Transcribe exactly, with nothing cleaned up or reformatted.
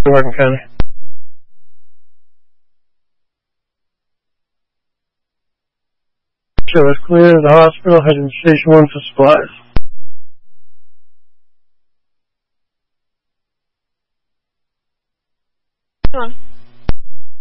Martin County. So it's clear the hospital heading to Station one for supplies. Come on.